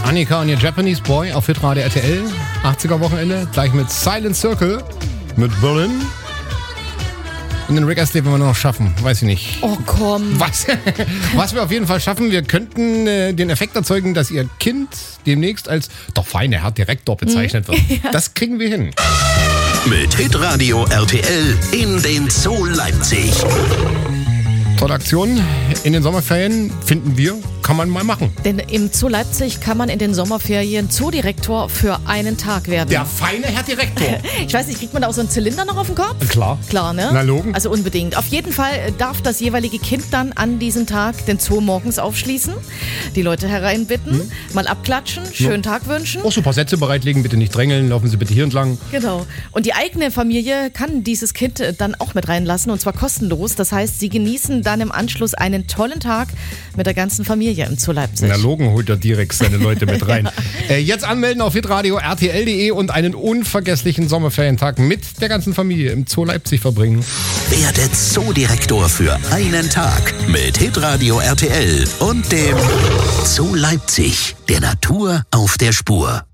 Annika und ihr Japanese Boy auf Hitradio RTL. 80er Wochenende. Gleich mit Silent Circle. Mit Berlin. Und den Rick Astley werden wir noch schaffen. Weiß ich nicht. Oh komm. Was wir auf jeden Fall schaffen, wir könnten den Effekt erzeugen, dass ihr Kind demnächst als der feine Herr Direktor bezeichnet wird. Ja. Das kriegen wir hin. Mit Hitradio RTL in den Zoo Leipzig. Tolle Aktion in den Sommerferien, finden wir, kann man mal machen. Denn im Zoo Leipzig kann man in den Sommerferien Zoodirektor für einen Tag werden. Der feine Herr Direktor. Ich weiß nicht, kriegt man da auch so einen Zylinder noch auf den Kopf? Klar. Klar, ne? Na, logen. Also unbedingt. Auf jeden Fall darf das jeweilige Kind dann an diesem Tag den Zoo morgens aufschließen, die Leute hereinbitten, mal abklatschen, schönen Tag wünschen. Auch so ein paar Sätze bereitlegen, bitte nicht drängeln, laufen Sie bitte hier entlang. Genau. Und die eigene Familie kann dieses Kind dann auch mit reinlassen und zwar kostenlos. Das heißt, sie genießen dann im Anschluss einen tollen Tag mit der ganzen Familie im Zoo Leipzig. Na, Logen holt er direkt seine Leute mit rein. Jetzt anmelden auf hitradio rtl.de und einen unvergesslichen Sommerferientag mit der ganzen Familie im Zoo Leipzig verbringen. Werdet Zoodirektor für einen Tag mit Hitradio RTL und dem Zoo Leipzig, der Natur auf der Spur.